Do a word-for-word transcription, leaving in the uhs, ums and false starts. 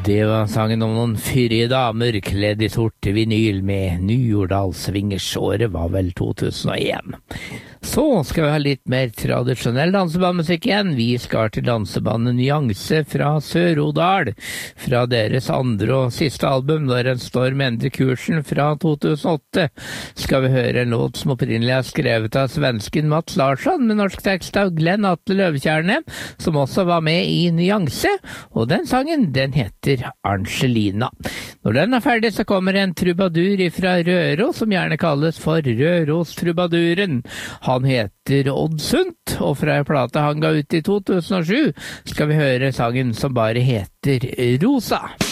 Det var sangen om noen fyrige damer kledd i sort vinyl med Ny-Jordal Swingers. Året var vel to tusen og en. Så skal vi ha litt mer tradisjonell dansebandmusikk igjen. Vi skal til dansebandet Nyanse fra Sør-Odal. Fra deres andre og siste album, Når en storm endrer kursen, fra to tusen og åtte, skal vi høre en låt som opprinnelig er skrevet av svensken Mats Larsson, med norsk tekst av Glenn Atle Løvtjerne, som også var med i Nyanse. Og den sangen, den heter Angelina. Når den er ferdig, så kommer en trubadur fra Røros, som gjerne kalles for Røros-trubaduren. Han heter Odd Sundt, og fra en plate han ga ut i to tusen og sju, skal vi høre sangen som bare heter Rosa.